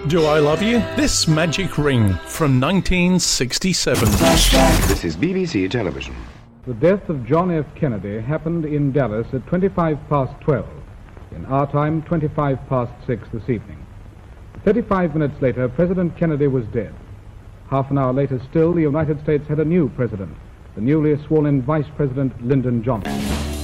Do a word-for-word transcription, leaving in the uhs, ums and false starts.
Do I Love You? This Magic Ring from nineteen sixty-seven. This is B B C Television. The death of John F. Kennedy happened in Dallas at twenty-five past twelve. In our time, twenty-five past six this evening. thirty-five minutes later, President Kennedy was dead. Half an hour later still, the United States had a new president, the newly sworn-in Vice President Lyndon Johnson.